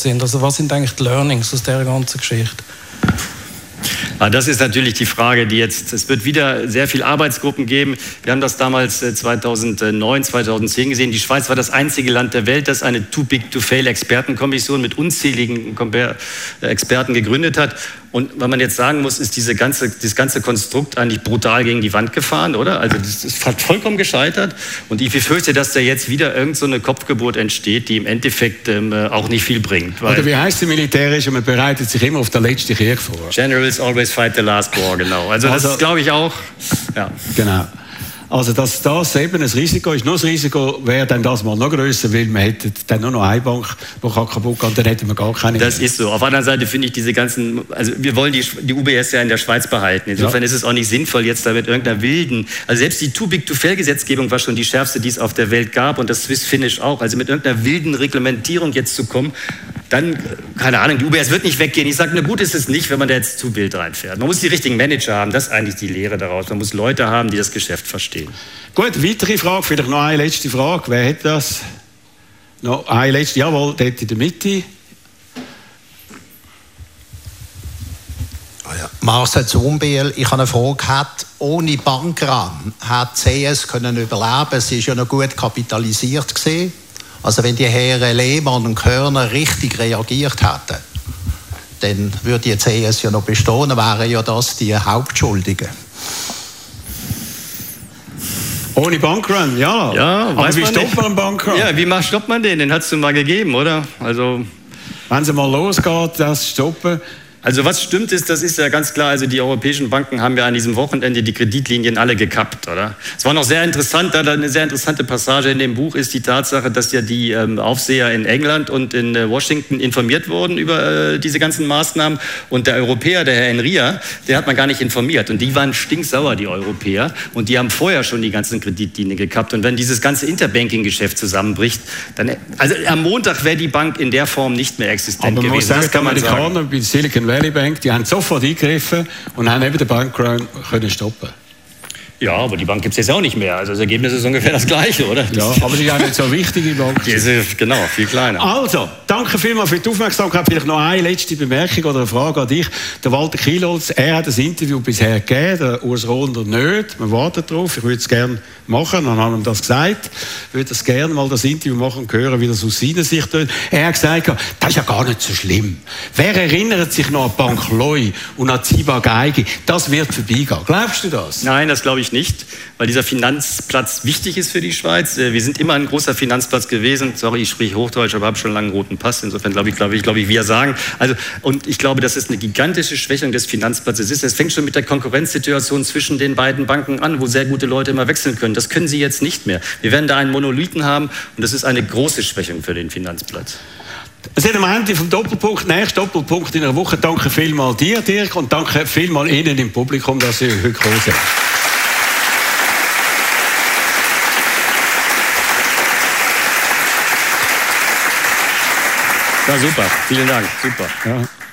sind. Also was sind eigentlich die Learnings aus dieser ganzen Geschichte? Das ist natürlich die Frage, die jetzt, es wird wieder sehr viel Arbeitsgruppen geben. Wir haben das damals 2009, 2010 gesehen. Die Schweiz war das einzige Land der Welt, das eine Too-Big-to-Fail-Expertenkommission mit unzähligen Experten gegründet hat. Und was man jetzt sagen muss, ist dieses ganze Konstrukt eigentlich brutal gegen die Wand gefahren, oder? Also das ist vollkommen gescheitert. Und ich befürchte, dass da jetzt wieder irgend so eine Kopfgeburt entsteht, die im Endeffekt auch nicht viel bringt. Oder wie heißt es militärisch? Man bereitet sich immer auf den letzten Krieg vor. Generals always fight the last war, genau. Also das glaube ich auch. Ja. Genau. Also, dass das eben ein Risiko ist. Nur das Risiko wäre dann das mal noch grösser, weil man hätte dann nur noch eine Bank, die kaputt geht, dann hätten wir gar keine Das mehr. Ist so. Auf der anderen Seite finde ich diese ganzen, also wir wollen die UBS ja in der Schweiz behalten. Insofern ist es auch nicht sinnvoll, jetzt da mit irgendeiner wilden, also selbst die Too-Big-to-Fail-Gesetzgebung war schon die schärfste, die es auf der Welt gab und das Swiss-Finish auch. Also mit irgendeiner wilden Reglementierung jetzt zu kommen, dann, keine Ahnung, die UBS wird nicht weggehen. Ich sage, na gut ist es nicht, wenn man da jetzt zu wild reinfährt. Man muss die richtigen Manager haben, das ist eigentlich die Lehre daraus. Man muss Leute haben, die das Geschäft verstehen. Gut, weitere Frage, vielleicht noch eine letzte Frage. Wer hat das? Noch eine letzte, jawohl, dort in der Mitte. Marcel Zumbiel, ich habe eine Frage gehabt. Ohne Bankrun hat CS können überleben. Sie ist ja noch gut kapitalisiert gewesen. Also wenn die Herren Lehmann und Körner richtig reagiert hätten, dann würde die CS ja noch bestehen, dann wären ja das die Hauptschuldigen. Ohne Bankrun, ja. Aber wie stoppt man einen Bankrun? Ja, wie stoppt man den? Den hat es mal gegeben, oder? Also, wenn es mal losgeht, das stoppen. Also was stimmt ist, das ist ja ganz klar, also die europäischen Banken haben ja an diesem Wochenende die Kreditlinien alle gekappt, oder? Es war noch sehr interessant, da eine sehr interessante Passage in dem Buch ist die Tatsache, dass ja die Aufseher in England und in Washington informiert wurden über diese ganzen Maßnahmen und der Europäer, der Herr Enria, der hat man gar nicht informiert und die waren stinksauer, die Europäer, und die haben vorher schon die ganzen Kreditlinien gekappt und wenn dieses ganze Interbanking-Geschäft zusammenbricht, dann, also am Montag wäre die Bank in der Form nicht mehr existent gewesen. Aber man muss sagen, das kann man sagen. Bei Silicon Valley Bank, die haben sofort eingegriffen und haben eben den Bankrun können stoppen. Ja, aber die Bank gibt es jetzt auch nicht mehr. Also das Ergebnis ist ungefähr das Gleiche, oder? Ja, aber die ist auch nicht so wichtige Bank. Die ist, genau, viel kleiner. Also, danke vielmals für die Aufmerksamkeit. Vielleicht noch eine letzte Bemerkung oder eine Frage an dich. Der Walter Kielholz, er hat das Interview bisher gegeben, der Urs Rohner nicht. Wir warten darauf. Ich würde es gerne machen, dann haben wir ihm das gesagt. Ich würde das gerne mal das Interview machen und hören, wie das aus seiner Sicht tut. Er hat gesagt, das ist ja gar nicht so schlimm. Wer erinnert sich noch an Bank Leu und an Ziba Geige? Das wird vorbeigehen. Glaubst du das? Nein, das glaube ich nicht, weil dieser Finanzplatz wichtig ist für die Schweiz. Wir sind immer ein großer Finanzplatz gewesen. Sorry, ich spreche Hochdeutsch, aber habe schon lange einen roten Pass. Insofern glaube ich, wir sagen. Also, und ich glaube, dass es eine gigantische Schwächung des Finanzplatzes ist. Es fängt schon mit der Konkurrenzsituation zwischen den beiden Banken an, wo sehr gute Leute immer wechseln können. Das können sie jetzt nicht mehr. Wir werden da einen Monolithen haben und das ist eine große Schwächung für den Finanzplatz. Wir sind am Ende vom Doppelpunkt. Nächster Doppelpunkt in einer Woche. Danke vielmals dir, Dirk, und danke vielmals Ihnen im Publikum, dass Sie heute gekommen sind. Ja, super. Vielen Dank. Super. Ja.